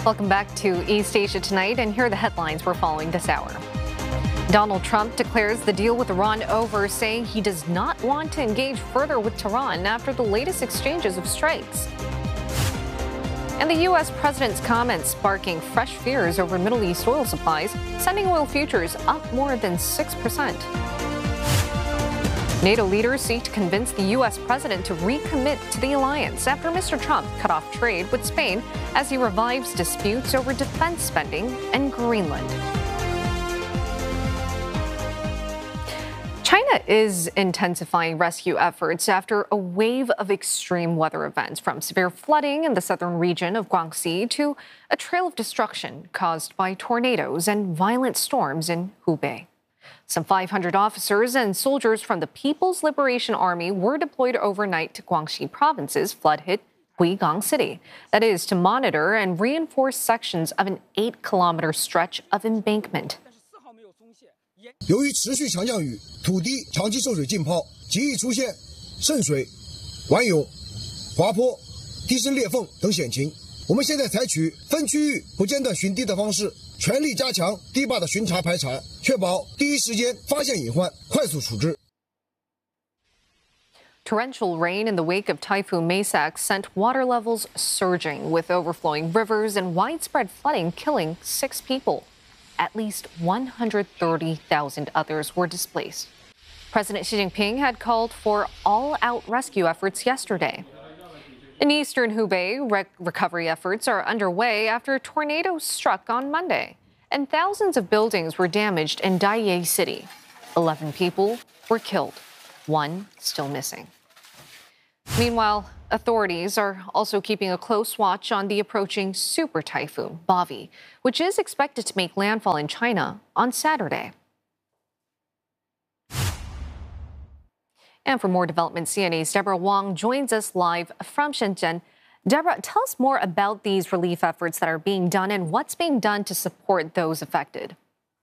Welcome back to East Asia Tonight, and here are the headlines we're following this hour. Donald Trump declares the deal with Iran over, saying he does not want to engage further with Tehran after the latest exchanges of strikes. And the U.S. president's comments sparking fresh fears over Middle East oil supplies, sending oil futures up more than 6%. NATO leaders seek to convince the U.S. president to recommit to the alliance after Mr. Trump cut off trade with Spain as he revives disputes over defense spending and Greenland. China is intensifying rescue efforts after a wave of extreme weather events, from severe flooding in the southern region of Guangxi to a trail of destruction caused by tornadoes and violent storms in Hubei. Some 500 officers and soldiers from the People's Liberation Army were deployed overnight to Guangxi Province's flood-hit Guigang City. That is, to monitor and reinforce sections of an 8-kilometer stretch of embankment. 由于持续强降雨，土地长期受水浸泡，极易出现渗水、顽涌、滑坡、地势裂缝等险情。我们现在采取分区域不间断巡堤的方式，全力加强堤坝的巡查排查，确保第一时间发现隐患，快速处置。 Torrential rain in the wake of Typhoon Maysak sent water levels surging, with overflowing rivers and widespread flooding killing 6 people. At least 130,000 others were displaced. President Xi Jinping had called for all-out rescue efforts yesterday. In eastern Hubei, recovery efforts are underway after a tornado struck on Monday, and thousands of buildings were damaged in Daiye City. 11 people were killed, 1 still missing. Meanwhile, authorities are also keeping a close watch on the approaching super typhoon, Bavi, which is expected to make landfall in China on Saturday. And for more developments, CNA's Deborah Wong joins us live from Shenzhen. Deborah, tell us more about these relief efforts that are being done and what's being done to support those affected.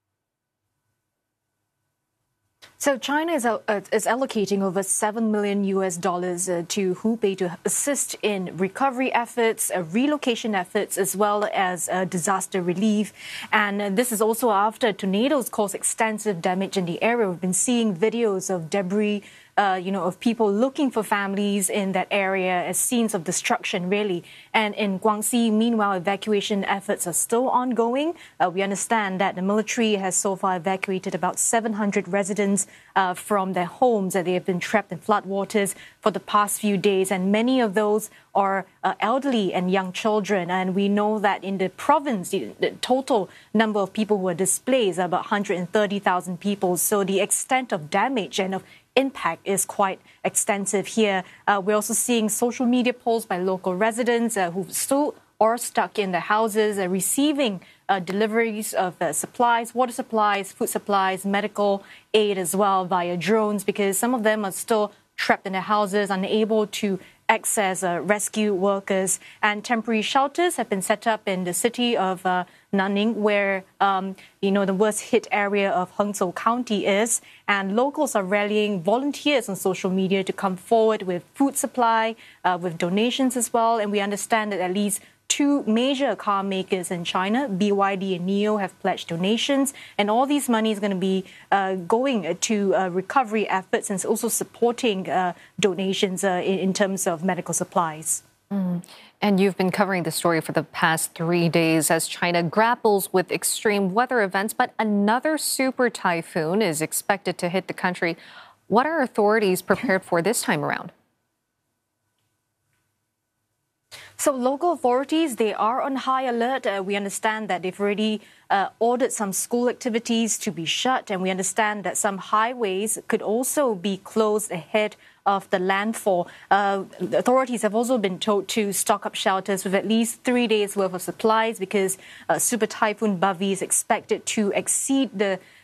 So China is allocating over $7 million to Hubei to assist in recovery efforts, relocation efforts, as well as disaster relief. And this is also after tornadoes caused extensive damage in the area. We've been seeing videos of debris, of people looking for families in that area as scenes of destruction, really. And in Guangxi, meanwhile, evacuation efforts are still ongoing. We understand that the military has so far evacuated about 700 residents from their homes, that they have been trapped in floodwaters for the past few days. And many of those are elderly and young children. And we know that in the province, the total number of people who are displaced are about 130,000 people. So the extent of damage and of impact is quite extensive here. We're also seeing social media posts by local residents who still are stuck in their houses, receiving deliveries of supplies, water supplies, food supplies, medical aid as well via drones, because some of them are still trapped in their houses, unable to access rescue workers. And temporary shelters have been set up in the city of Nanning, where, the worst hit area of Hangzhou County is. And locals are rallying volunteers on social media to come forward with food supply, with donations as well. And we understand that at least 2 major car makers in China, BYD and NIO, have pledged donations. And all these money is going to be going to recovery efforts and also supporting donations in terms of medical supplies. And you've been covering the story for the past 3 days as China grapples with extreme weather events, but another super typhoon is expected to hit the country. What are authorities prepared for this time around? So local authorities, they are on high alert. We understand that they've already ordered some school activities to be shut, and we understand that some highways could also be closed ahead of the landfall. The authorities have also been told to stock up shelters with at least 3 days' worth of supplies, because Super Typhoon Bavi is expected to exceed the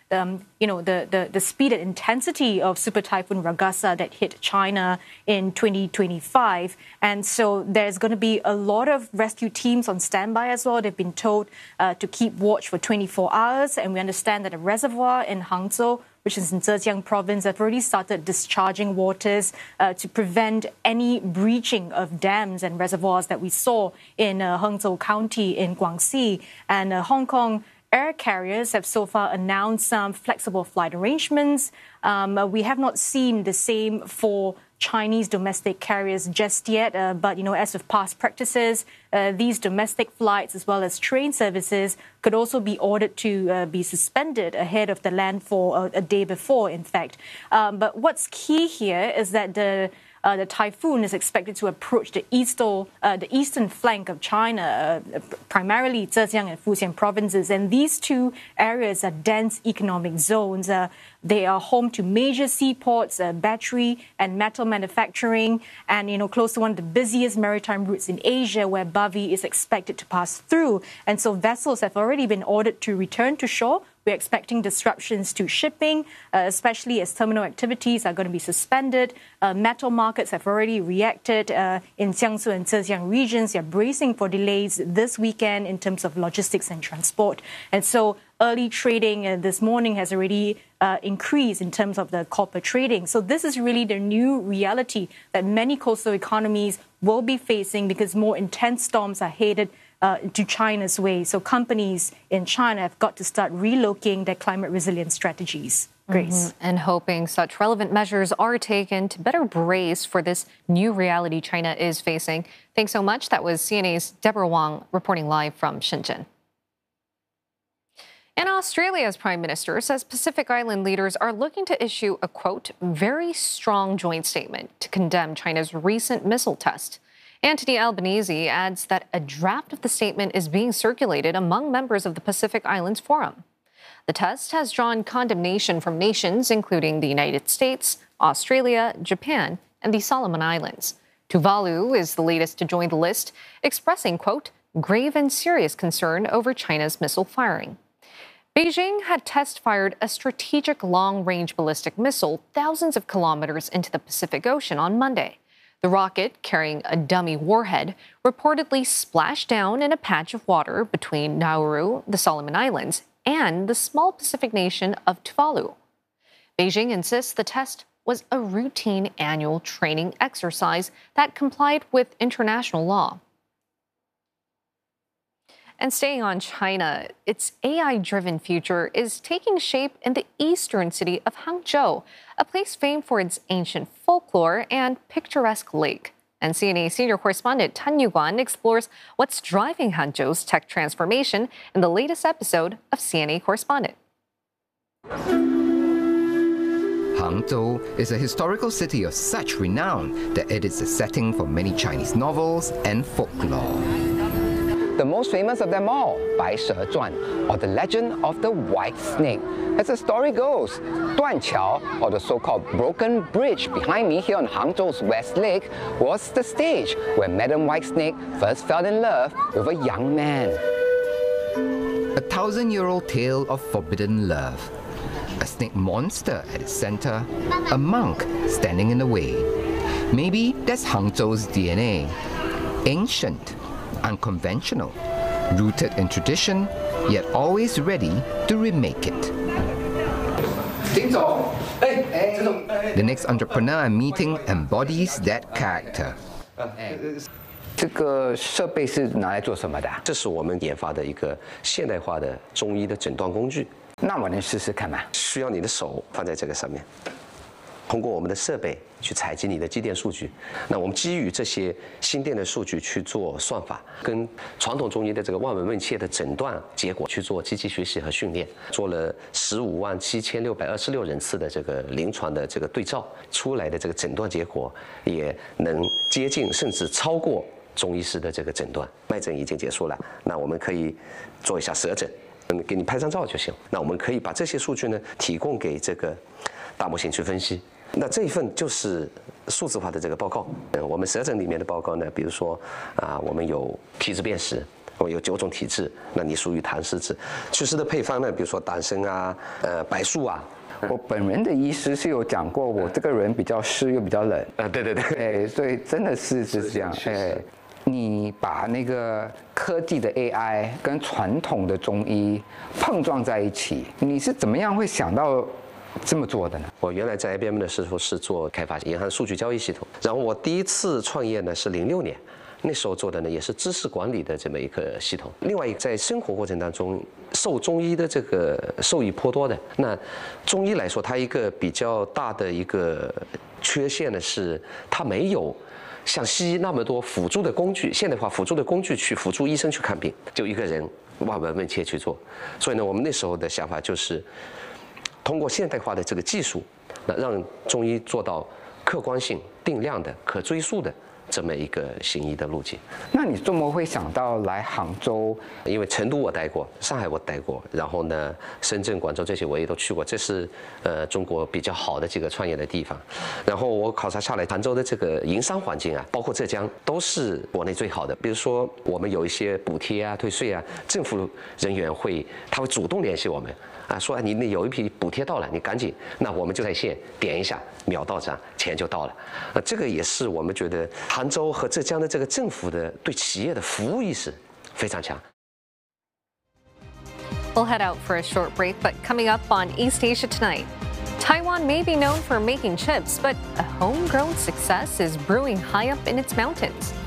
the speed and intensity of Super Typhoon Ragasa that hit China in 2025. And so there's going to be a lot of rescue teams on standby as well. They've been told to keep watch for 24 hours. And we understand that a reservoir in Hangzhou, which is in Zhejiang province, have already started discharging waters to prevent any breaching of dams and reservoirs that we saw in Hangzhou County in Guangxi. And Hong Kong air carriers have so far announced some flexible flight arrangements. We have not seen the same for Chinese domestic carriers just yet, but as with past practices, these domestic flights as well as train services could also be ordered to be suspended ahead of the landfall a day before, in fact. But what's key here is that the typhoon is expected to approach the eastern flank of China, primarily Zhejiang and Fujian provinces. And these two areas are dense economic zones. They are home to major seaports, battery and metal manufacturing, and close to one of the busiest maritime routes in Asia, where Bavy is expected to pass through. And so vessels have already been ordered to return to shore. We're expecting disruptions to shipping, especially as terminal activities are going to be suspended. Metal markets have already reacted in Jiangsu and Zhejiang regions. They're bracing for delays this weekend in terms of logistics and transport. And so early trading this morning has already increased in terms of the copper trading. So this is really the new reality that many coastal economies will be facing because more intense storms are headed to China's way. So companies in China have got to start relocating their climate resilience strategies. Grace. And hoping such relevant measures are taken to better brace for this new reality China is facing. Thanks so much. That was CNA's Deborah Wong reporting live from Shenzhen. And Australia's Prime Minister says Pacific Island leaders are looking to issue a, quote, very strong joint statement to condemn China's recent missile test. Anthony Albanese adds that a draft of the statement is being circulated among members of the Pacific Islands Forum. The test has drawn condemnation from nations including the United States, Australia, Japan, and the Solomon Islands. Tuvalu is the latest to join the list, expressing, quote, grave and serious concern over China's missile firing. Beijing had test-fired a strategic long-range ballistic missile thousands of kilometers into the Pacific Ocean on Monday. The rocket, carrying a dummy warhead, reportedly splashed down in a patch of water between Nauru, the Solomon Islands, and the small Pacific nation of Tuvalu. Beijing insists the test was a routine annual training exercise that complied with international law. And staying on China, its AI-driven future is taking shape in the eastern city of Hangzhou, a place famed for its ancient folklore and picturesque lake. And CNA senior correspondent Tan Yuguan explores what's driving Hangzhou's tech transformation in the latest episode of CNA Correspondent. Hangzhou is a historical city of such renown that it is the setting for many Chinese novels and folklore. The most famous of them all, Bai She Zhuan, or the legend of the white snake. As the story goes, Duanqiao, or the so-called broken bridge behind me here on Hangzhou's West Lake, was the stage where Madam White Snake first fell in love with a young man. A 1,000-year-old tale of forbidden love. A snake monster at its center, a monk standing in the way. Maybe that's Hangzhou's DNA. Ancient, unconventional, rooted in tradition, yet always ready to remake it. The next entrepreneur I'm meeting embodies that character. 这个设备是拿来做什么的？ 这是我们研发的一个现代化的中医的诊断工具。 那我能试试看吗？ 需要你的手放在这个上面。 通过我们的设备去采集你的肌电数据，那我们基于这些心电的数据去做算法，跟传统中医的这个望闻问切的诊断结果去做机器学习和训练，做了157626人次的这个临床的这个对照，出来的这个诊断结果也能接近甚至超过中医师的这个诊断。脉诊已经结束了，那我们可以做一下舌诊，给你拍张照就行。那我们可以把这些数据呢提供给这个大模型去分析。 那这一份就是数字化的这个报告。我们舌诊里面的报告呢，比如说我们有体质辨识， 有9种体质，那你属于痰湿质。祛湿的配方呢，比如说党参啊、柏树啊。 我本人的医师是有讲过，我这个人比较湿又比较冷。 对， 所以真的是这样。你把那个科技的 AI 跟传统的中医碰撞在一起，你是怎么样会想到这么做的呢？ 我原来在 IBM 的时候是做开发银行数据交易系统，然后我第一次创业呢是06年。那时候做的呢也是知识管理的这么一个系统。另外一个在生活过程当中受中医的这个受益颇多的。那中医来说，它一个比较大的一个缺陷呢是它没有像西医那么多辅助的工具，现代化辅助的工具去辅助医生去看病，就一个人望闻问切去做。所以呢，我们那时候的想法就是通过现代化的这个技术，那让中医做到客观性、定量的、可追溯的。这么一个行医的路径。 那你怎么会想到来杭州？ 因为成都我待过，上海我待过，然后呢，深圳、广州这些我也都去过，这是中国比较好的几个创业的地方。然后我考察下来，杭州的这个营商环境啊，包括浙江，都是国内最好的。比如说我们有一些补贴啊、退税啊，政府人员他会主动联系我们。说你有一批补贴到了，你赶紧，那我们就在线点一下，秒到账，钱就到了。这个也是我们觉得杭州和浙江的这个政府的对企业的服务意识非常强。 We'll head out for a short break, but coming up on East Asia Tonight, Taiwan may be known for making chips, but a homegrown success is brewing high up in its mountains.